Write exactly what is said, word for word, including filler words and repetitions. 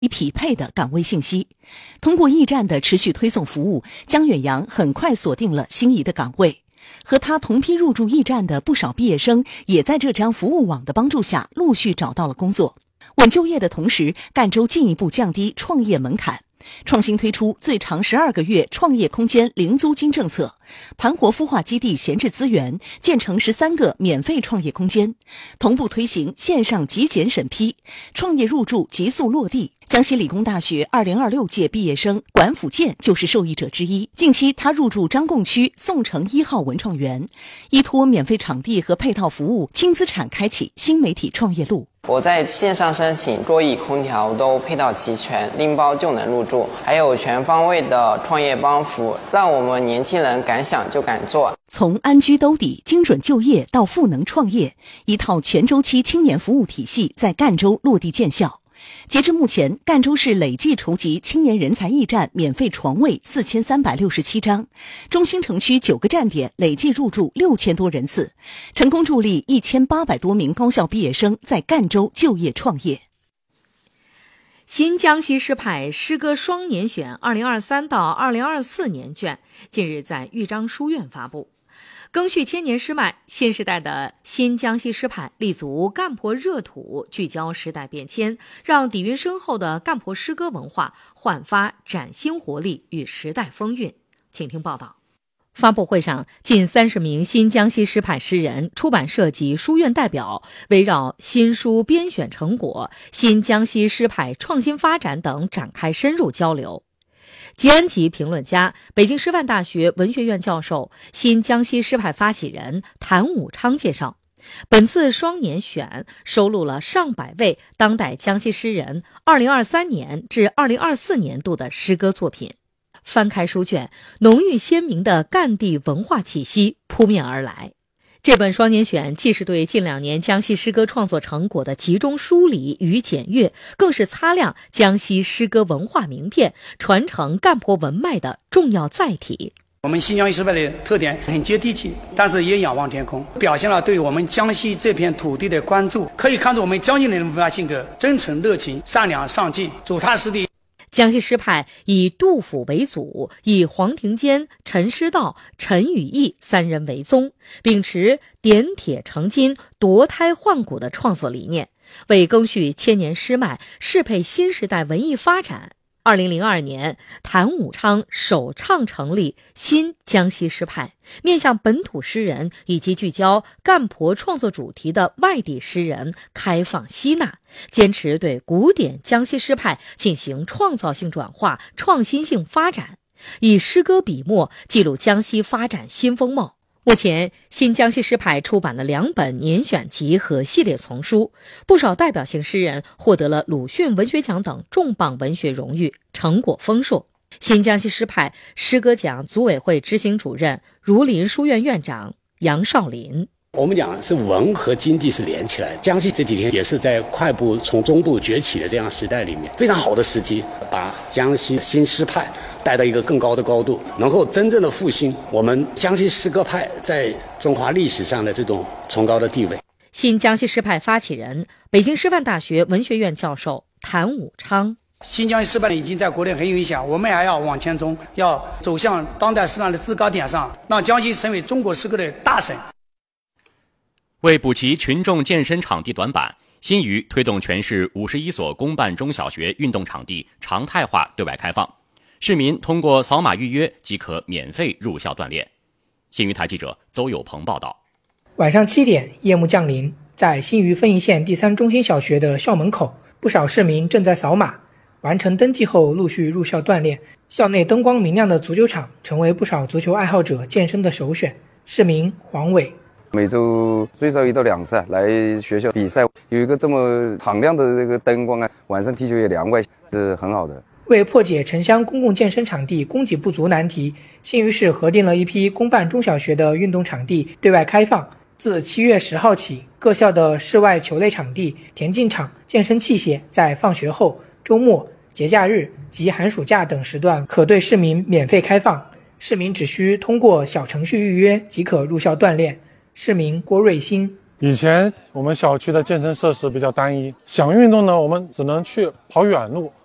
匹配的岗位信息。通过驿站的持续推送服务，姜远洋很快锁定了心仪的岗位。和他同批入驻驿站的不少毕业生，也在这张服务网的帮助下陆续找到了工作。稳就业的同时，赣州进一步降低创业门槛，创新推出最长十二个月创业空间零租金政策，盘活孵化基地闲置资源，建成十三个免费创业空间，同步推行线上极简审批，创业入驻急速落地。江西理工大学二零二六届毕业生管辅建就是受益者之一。近期他入驻张贡区宋城一号文创园，依托免费场地和配套服务，轻资产开启新媒体创业路。 我在线上申请桌椅空调都配套齐全，拎包就能入驻，还有全方位的创业帮扶，让我们年轻人敢想就敢做。 从安居兜底、精准就业到赋能创业，一套全周期青年服务体系在赣州落地见效。截至目前，赣州市累计筹集青年人才驿站免费床位四千三百六十七张，中心城区九个站点累计入驻六千多人次，成功助力一千八百多名高校毕业生在赣州就业创业。 新江西诗派诗歌双年选二零二三到二零二四年卷近日在豫章书院发布。赓续千年诗脉，新时代的新江西诗派立足赣婆热土，聚焦时代变迁，让底蕴深厚的赣婆诗歌文化焕发崭新活力与时代风韵。请听报道。发布会上，近三十名新江西诗派诗人、出版社及书院代表围绕新书编选成果、新江西诗派创新发展等展开深入交流。吉安吉评论家、北京师范大学文学院教授、新江西诗派发起人谭武昌介绍，本次双年选收录了上百位当代江西诗人二零二三年至二零二四年度的诗歌作品。翻开书卷，浓郁鲜明的赣地文化气息扑面而来。这本双年选既是对近两年江西诗歌创作成果的集中梳理与检阅，更是擦亮江西诗歌文化名片、传承赣婆文脉的重要载体。 我们新江西诗派的特点很接地气，但是也仰望天空，表现了对我们江西这片土地的关注。可以看出我们江西人的文化性格：真诚、热情、善良、上进、脚踏实地。 江西诗派以杜甫为祖，以黄庭坚、陈师道、陈与义三人为宗，秉持点铁成金、夺胎换骨的创作理念，为赓续千年诗脉、适配新时代文艺发展。二零零二年，谭武昌首倡成立新江西诗派，面向本土诗人以及聚焦赣婆创作主题的外地诗人开放吸纳，坚持对古典江西诗派进行创造性转化、创新性发展，以诗歌笔墨记录江西发展新风貌。目前，新江西诗派出版了两本年选集和系列丛书，不少代表性诗人获得了鲁迅文学奖等重磅文学荣誉，成果丰硕。新江西诗派诗歌奖组委会执行主任、儒林书院院长杨少林。 我们讲是文和经济是连起来的，江西这几天也是在快步从中部崛起的这样时代里面，非常好的时机，把江西新诗派带到一个更高的高度，能够真正的复兴我们江西诗歌派在中华历史上的这种崇高的地位。 新江西诗派发起人、北京师范大学文学院教授谭武昌。 新江西诗派已经在国内很有影响，我们还要往前冲，要走向当代诗上的制高点上，让江西成为中国诗歌的大省。 为补齐群众健身场地短板，新余推动全市五十一所公办中小学运动场地常态化对外开放，市民通过扫码预约即可免费入校锻炼。新余台记者邹有朋报道。 晚上七点，夜幕降临，在新余分宜县第三中心小学的校门口，不少市民正在扫码，完成登记后陆续入校锻炼。校内灯光明亮的足球场成为不少足球爱好者健身的首选。市民黄伟。 每周最少一到两次来学校比赛，有一个这么敞亮的这个灯光啊，晚上踢球也凉快，是很好的。 为破解城乡公共健身场地供给不足难题，新余市核定了一批公办中小学的运动场地对外开放。自七月十号起，各校的室外球类场地、田径场、健身器械在放学后、周末、节假日及寒暑假等时段可对市民免费开放，市民只需通过小程序预约即可入校锻炼。市民郭瑞新。 以前我们小区的健身设施比较单一，想运动呢，我们只能去跑远路，